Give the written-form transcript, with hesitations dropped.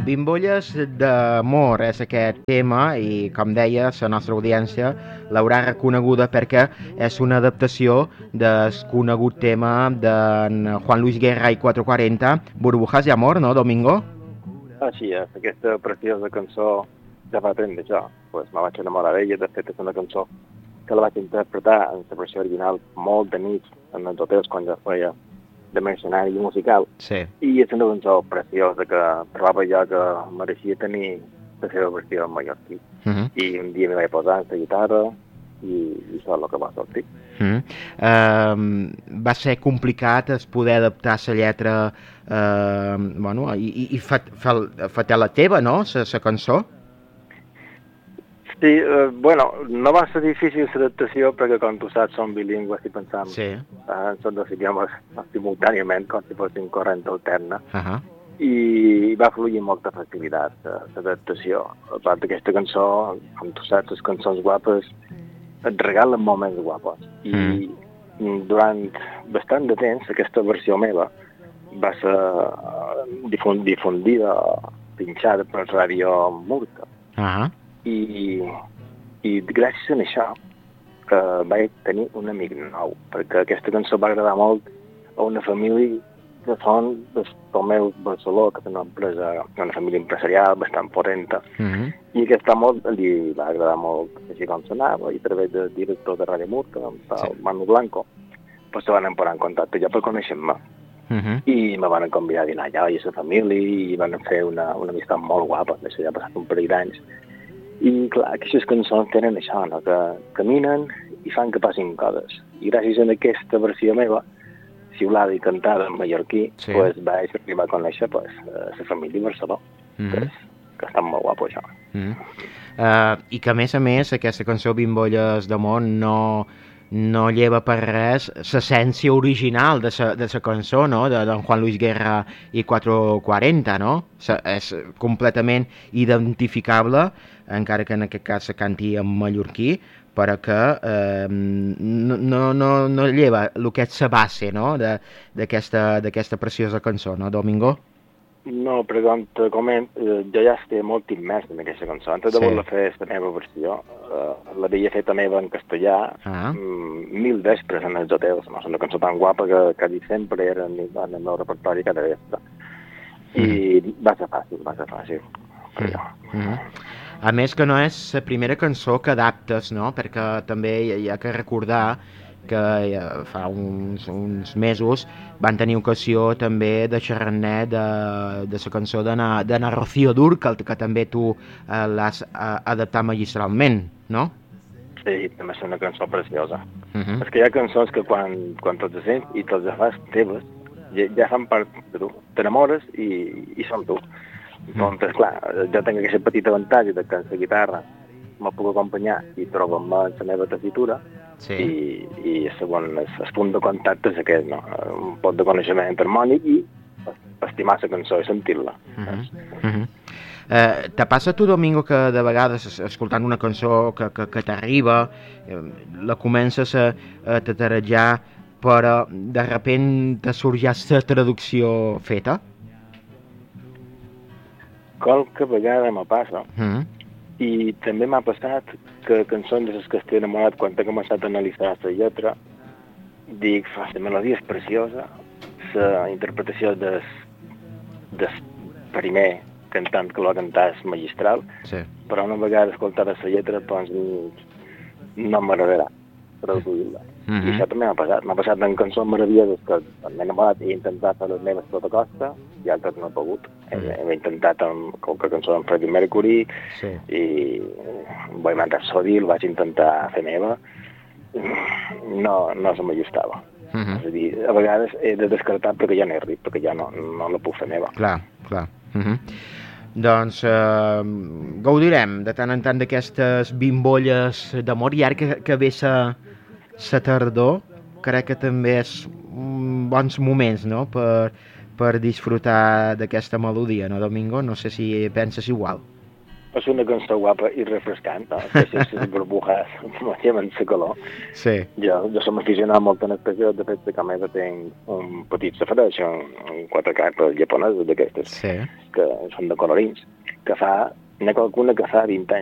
Bimbolles d'amor és aquest tema i, com deia, la nostra audiència l'haurà reconeguda perquè és una adaptació del conegut tema de Juan Luis Guerra i 440, Burbujas de amor, no, Domingo? Així és, aquesta preciosa cançó ja fa temps d'això, pues me vaig enamorar d'ella, de fet és una cançó que la vaig interpretar en la versió original molt de nit en els hotels quan ja feia de mercenari musical. Sí. I és una cançó preciosa que trobava jo que mereixia tenir la seva versió en mallorquí. I un dia me vaig posar en la guitarra i això és el que va sortir. Va ser complicat es poder adaptar la lletra bueno, i fer la teva, no?, la cançó? Sí, bueno, no va ser difícil l'adaptació perquè, com tu saps, som bilingües i pensam en dos idiomes simultàniament, com si fossin corrent alterna. I va fluir amb molta facilitat l'adaptació. A part d'aquesta cançó, com tu saps, les cançons guapes et regalen moments guapos. I durant bastant de temps, aquesta versió meva va ser difundida, pinxada per Ràdio Murta. I gràcies a això vaig tenir un amic nou, perquè aquesta cançó va agradar molt a una família que són del Tomeu Barceló, que és una família empresarial bastant potenta, i aquest home li va agradar molt així com sonava, i a través del director de Ràdio Murta, el Manu Blanco, pues se van posar en contacte ja per conèixer-me. I me van convidar a dinar allà i a la família, i van fer una amistat molt guapa, d'això ja ha passat un parell d'anys. I clar, aquestes cançons tenen això, no? Que caminen i fan que passin coses. I gràcies a aquesta versió meva, xiulada i cantada en mallorquí, pues vaig arribar a conèixer la família de Barcelona, que estan molt guapo, això. I que, a més, aquesta cançó Bimbolles d'amor no lleva per res l'essència original de la cançó, no?, de don Juan Luis Guerra i 440, no? És completament identificable, encara que en aquest cas se canti en mallorquí, però que no lleva el que és la base, no?, d'aquesta preciosa cançó, no, Domingo? No, perquè com te comento, jo ja estic molt immers en aquesta cançó. Antes de voler fer la meva versió, l'havia fet a meva en castellà, 1000 vespres en els hotels. No? És una cançó tan guapa que quasi sempre era en el meu repertori cada vespre. I va ser fàcil. A més que no és la primera cançó que adaptes, no? Perquè també hi ha que recordar que fa uns mesos van tenir ocasió també de xerrar-ne de la cançó d'Ana Rocío Dúrcal, que també tu l'has adaptat magistralment, no? Sí, també és una cançó preciosa. És que hi ha cançons que quan te'ls sents i te'ls fas teves, ja fan part de tu. T'enamores i són tu. Doncs, clar, jo tinc aquest petit avantatge de que en la guitarra me puc acompanyar i trobo-me en la meva tessitura, i segons el punt de contacte és aquest, no? Un pot de coneixement harmònic i estimar la cançó i sentir-la. Te passa a tu, Domingo, que de vegades escoltant una cançó que t'arriba, la comences a tatarejar, però de sobte te sorgeix la traducció feta? Qualque vegada me passa. I també m'ha passat que cançons de les que estic enamorat, quan he començat a analitzar la lletra, dic, la melodia és preciosa, la interpretació del primer cantant que l'ha cantat és magistral, però una vegada escoltada la lletra, doncs no m'agradarà traduir-la. I això també m'ha passat. M'ha passat en cançons meravelloses que m'he enamorat i he intentat fer les meves tota costa, i altres no he pogut. He intentat amb qualque cançó d'en Freddie Mercury i Bohemian Rhapsody, el vaig intentar fer meva. No se m'ajustava. És a dir, a vegades he de descartar perquè ja no he rit, perquè ja no la puc fer meva. Clar. Doncs gaudirem de tant en tant d'aquestes bimbolles d'amor, i ara que ve la tardor, crec que també és bons moments, no?, per disfrutar d'aquesta melodia, no, Domingo? No sé si penses igual. És una cançó guapa i refrescant, no? Que si les burbujas lleven la calor. Sí. Jo som aficionat molt en especial, de fet, que a meva tinc un petit safareig, un 4 cartes japoneses d'aquestes, Sí. que són de colorins, que fa, n'hi ha qualcuna que fa 20 anys